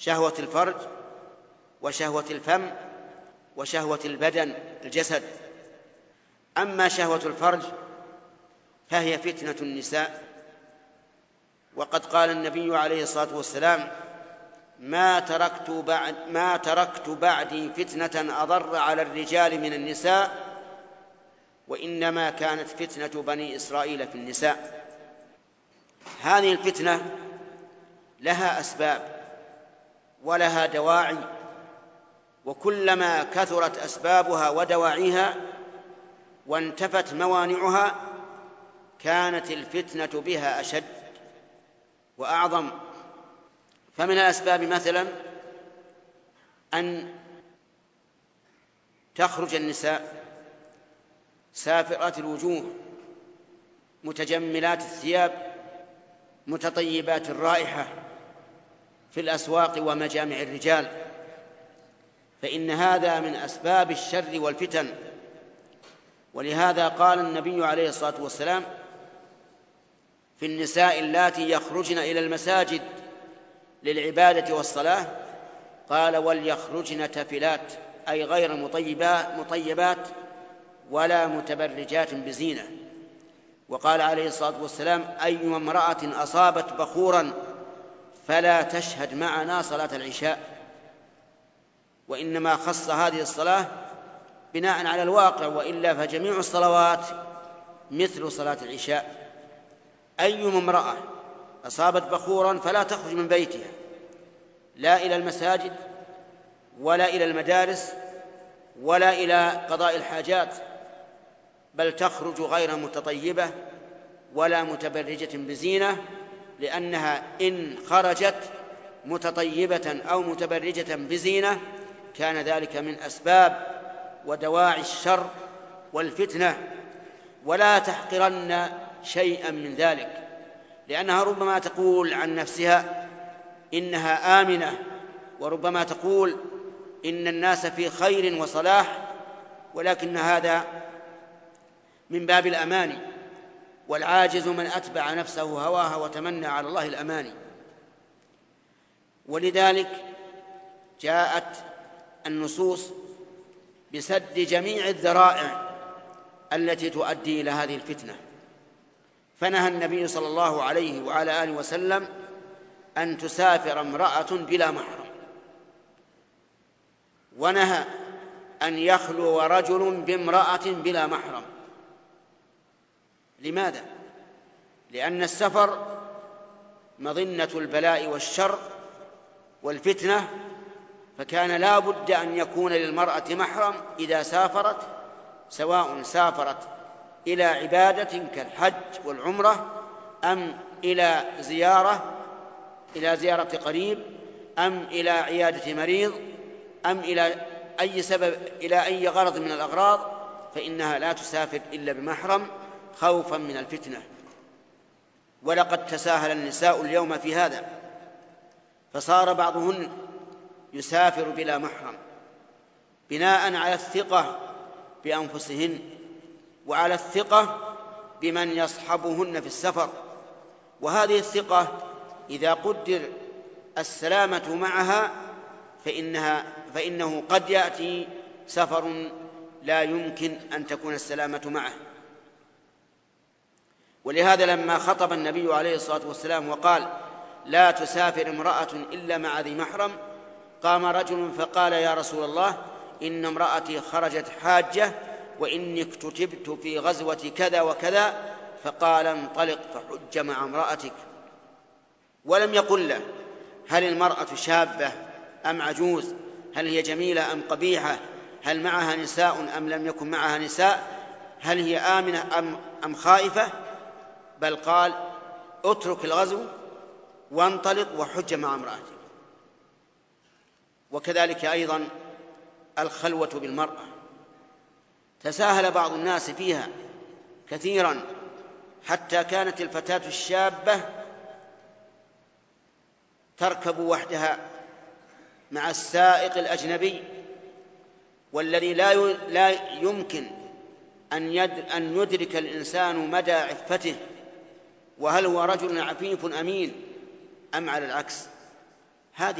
شهوة الفرج وشهوة الفم وشهوة البدن الجسد. أما شهوة الفرج فهي فتنة النساء، وقد قال النبي عليه الصلاة والسلام: ما تركت بعدي فتنة أضر على الرجال من النساء، وإنما كانت فتنة بني إسرائيل في النساء. هذه الفتنة لها أسباب ولها دواعي، وكلما كثرت أسبابها ودواعيها وانتفت موانعها كانت الفتنة بها أشد وأعظم. فمن الأسباب مثلا أن تخرج النساء سافرات الوجوه متجملات الثياب متطيبات الرائحة في الأسواق ومجامع الرجال، فإن هذا من أسباب الشر والفتن. ولهذا قال النبي عليه الصلاة والسلام في النساء اللاتي يخرجن إلى المساجد للعبادة والصلاة: قال وليخرجن تفلات، أي غير مطيبات ولا متبرجات بزينة. وقال عليه الصلاة والسلام: أي امرأة أصابت بخورا فلا تشهد معنا صلاة العشاء. وإنما خص هذه الصلاة بناء على الواقع، وإلا فجميع الصلوات مثل صلاة العشاء. أي امرأة أصابت بخورا فلا تخرج من بيتها لا إلى المساجد ولا إلى المدارس ولا إلى قضاء الحاجات، بل تخرج غير متطيبة ولا متبرجة بزينة، لأنها إن خرجت متطيبة أو متبرجة بزينة كان ذلك من أسباب ودواعي الشر والفتنة. ولا تحقرن شيئا من ذلك، لأنها ربما تقول عن نفسها إنها آمنة، وربما تقول إن الناس في خير وصلاح، ولكن هذا من باب الأماني، والعاجز من أتبع نفسه هواها وتمنى على الله الأماني. ولذلك جاءت النصوص بسد جميع الذرائع التي تؤدي إلى هذه الفتنة، فنهى النبي صلى الله عليه وعلى آله وسلم أن تسافر امرأة بلا محرم، ونهى أن يخلو رجل بامرأة بلا محرم. لماذا؟ لأن السفر مظنة البلاء والشر والفتنة، فكان لا بد أن يكون للمرأة محرم إذا سافرت، سواء سافرت إلى عبادة كالحج والعمرة، أم إلى زيارة قريب، أم إلى عيادة مريض، أم إلى أي سبب، إلى أي غرض من الأغراض، فإنها لا تسافر إلا بمحرم خوفا من الفتنة. ولقد تساهل النساء اليوم في هذا، فصار بعضهن يسافر بلا محرم بناء على الثقة بأنفسهن وعلى الثقة بمن يصحبهن في السفر. وهذه الثقة إذا قدر السلامة معها فإنه قد يأتي سفر لا يمكن أن تكون السلامة معه. ولهذا لما خطب النبي عليه الصلاة والسلام وقال: لا تسافر امرأة إلا مع ذي محرم، قام رجل فقال: يا رسول الله، إن امرأتي خرجت حاجة وإني اكتتبت في غزوة كذا وكذا. فقال: انطلق فحج مع امرأتك. ولم يقل له هل المرأة شابة أم عجوز، هل هي جميلة أم قبيحة، هل معها نساء أم لم يكن معها نساء، هل هي آمنة أم خائفة، بل قال: اترك الغزو وانطلق وحج مع امرأتك. وكذلك أيضا الخلوة بالمرأة، تساهل بعض الناس فيها كثيرا، حتى كانت الفتاة الشابة تركب وحدها مع السائق الأجنبي، والذي لا يمكن أن يدرك الإنسان مدى عفته، وهل هو رجل عفيف أمين أم على العكس.